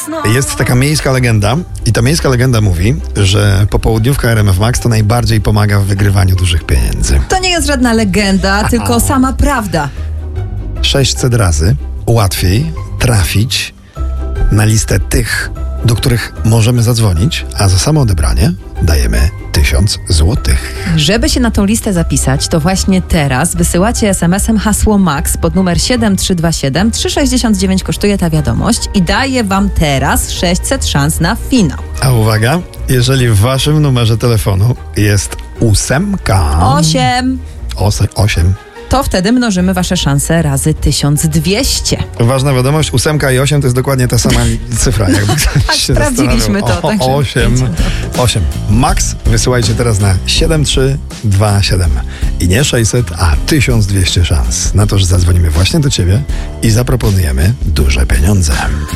Jest taka miejska legenda i ta miejska legenda mówi, że popołudniówka RMF Max to najbardziej pomaga w wygrywaniu dużych pieniędzy. To nie jest żadna legenda, tylko sama prawda. 600 razy łatwiej trafić na listę tych, do których możemy zadzwonić, a za samo odebranie dajemy 1000 złotych. Żeby się na tą listę zapisać, to właśnie teraz wysyłacie SMS-em hasło MAX pod numer 7327. 3,69 kosztuje ta wiadomość i daje wam teraz 600 szans na finał. A uwaga, jeżeli w waszym numerze telefonu jest 8, 8, to wtedy mnożymy wasze szanse razy 1200. ważna wiadomość, 8 i 8 to jest dokładnie ta sama cyfra. Jakby Tak, się sprawdziliśmy to. zastanawiał. 8. Max wysyłajcie teraz na 7327. I nie 600, a 1200 szans na to, że zadzwonimy właśnie do ciebie i zaproponujemy duże pieniądze.